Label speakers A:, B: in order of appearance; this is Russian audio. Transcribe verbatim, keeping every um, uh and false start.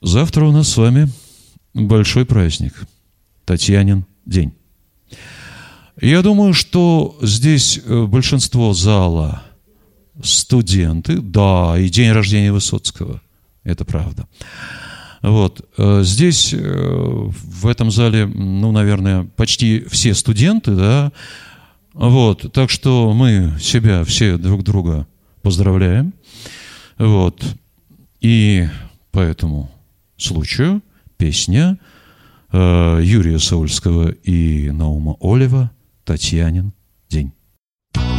A: Завтра у нас с вами большой праздник. Татьянин день. Я думаю, что здесь большинство зала студенты. Да, и день рождения Высоцкого. Это правда. Вот. Здесь, в этом зале, ну, наверное, почти все студенты, да. Вот. Так что мы себя, все друг друга поздравляем. Вот. И по этому случаю песня Юрия Саульского и Наума Олева «Татьянин